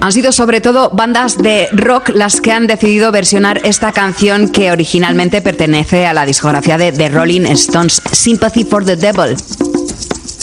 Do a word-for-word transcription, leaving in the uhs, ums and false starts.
Han sido sobre todo bandas de rock las que han decidido versionar esta canción que originalmente pertenece a la discografía de The Rolling Stones, Sympathy for the Devil.